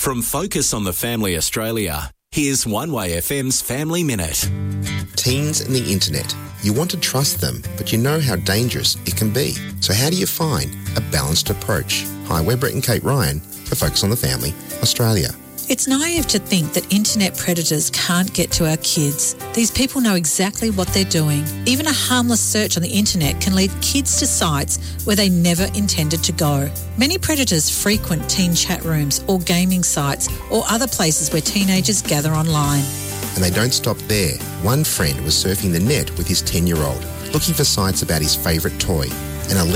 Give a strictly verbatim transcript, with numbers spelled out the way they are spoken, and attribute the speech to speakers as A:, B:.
A: From Focus on the Family Australia, here's One Way F M's Family Minute.
B: Teens and the internet. You want to trust them, but you know how dangerous it can be. So how do you find a balanced approach? Hi, we're Brett and Kate Ryan for Focus on the Family Australia.
C: It's naive to think that internet predators can't get to our kids. These people know exactly what they're doing. Even a harmless search on the internet can lead kids to sites where they never intended to go. Many predators frequent teen chat rooms or gaming sites or other places where teenagers gather online.
B: And they don't stop there. One friend was surfing the net with his ten-year-old, looking for sites about his favourite toy, and a